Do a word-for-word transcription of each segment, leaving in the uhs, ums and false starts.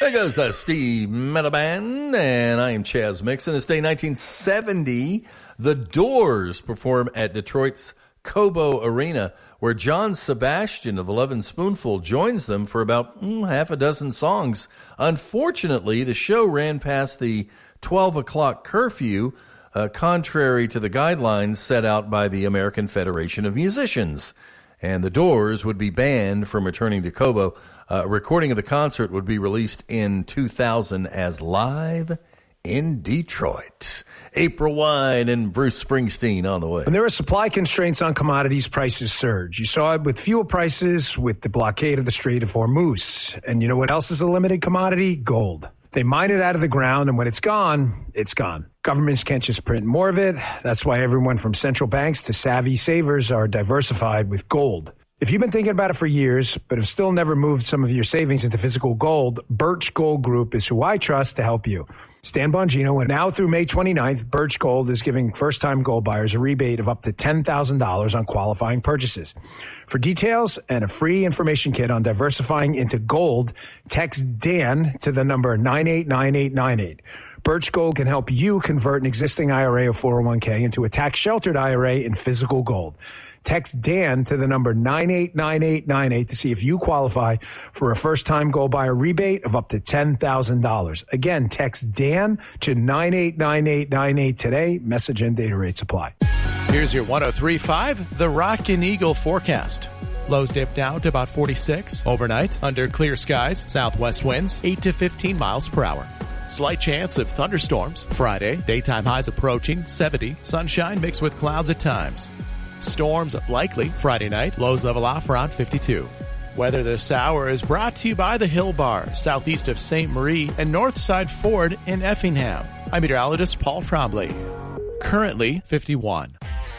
There goes the Steve Miller Band, and I am Chaz Mixon. This day, nineteen seventy, The Doors perform at Detroit's Cobo Arena, where John Sebastian of the Lovin' Spoonful joins them for about mm, half a dozen songs. Unfortunately, the show ran past the twelve o'clock curfew, uh, contrary to the guidelines set out by the American Federation of Musicians. And the Doors would be banned from returning to Cobo. Uh, a recording of the concert would be released in two thousand as Live in Detroit. April Wine and Bruce Springsteen on the way. When there are supply constraints on commodities, prices surge. You saw it with fuel prices, with the blockade of the Strait of Hormuz. And you know what else is a limited commodity? Gold. They mine it out of the ground, and when it's gone, it's gone. Governments can't just print more of it. That's why everyone from central banks to savvy savers are diversified with gold. If you've been thinking about it for years, but have still never moved some of your savings into physical gold, Birch Gold Group is who I trust to help you. Stan Bongino, and now through May twenty-ninth, Birch Gold is giving first-time gold buyers a rebate of up to ten thousand dollars on qualifying purchases. For details and a free information kit on diversifying into gold, text Dan to the number nine eight nine eight nine eight. Birch Gold can help you convert an existing I R A or four oh one k into a tax-sheltered I R A in physical gold. Text Dan to the number nine eight nine eight nine eight to see if you qualify for a first-time gold buyer rebate of up to ten thousand dollars. Again, text Dan to nine eight nine eight nine eight today. Message and data rates apply. Here's your one oh three point five, the Rockin' Eagle forecast. Lows dip down to about forty-six. Overnight, under clear skies, southwest winds eight to fifteen miles per hour. Slight chance of thunderstorms. Friday, daytime highs approaching seventy. Sunshine mixed with clouds at times. Storms likely Friday night. Lows level off around fifty-two. Weather this hour is brought to you by the Hill Bar, southeast of Saint Marie and Northside Ford in Effingham. I'm meteorologist Paul Trombley. Currently fifty-one.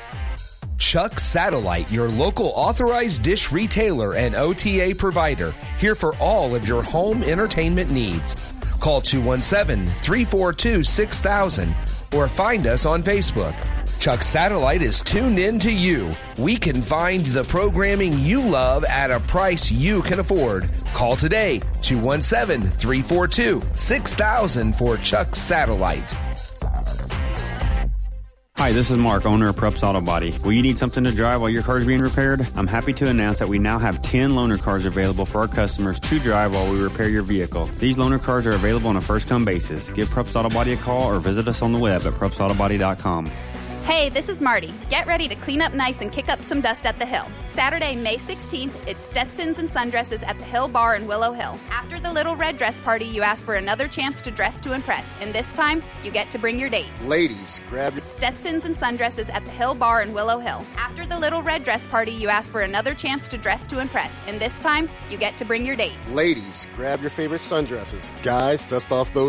Chuck Satellite, your local authorized dish retailer and O T A provider, here for all of your home entertainment needs. Call two one seven, three four two, six thousand or find us on Facebook. Chuck Satellite is tuned in to you. We can find the programming you love at a price you can afford. Call today, two one seven, three four two, six thousand for Chuck Satellite. Hi, this is Mark, owner of Prups Auto Body. Will you need something to drive while your car is being repaired? I'm happy to announce that we now have ten loaner cars available for our customers to drive while we repair your vehicle. These loaner cars are available on a first-come basis. Give Prups Auto Body a call or visit us on the web at prups auto body dot com. Hey, this is Marty. Get ready to clean up nice and kick up some dust at the Hill. Saturday, May sixteenth, it's Stetsons and Sundresses at the Hill Bar in Willow Hill. After the little red dress party, you ask for another chance to dress to impress, and this time, you get to bring your date. Ladies, grab your... Stetsons and Sundresses at the Hill Bar in Willow Hill. After the little red dress party, you ask for another chance to dress to impress, and this time, you get to bring your date. Ladies, grab your favorite sundresses. Guys, dust off those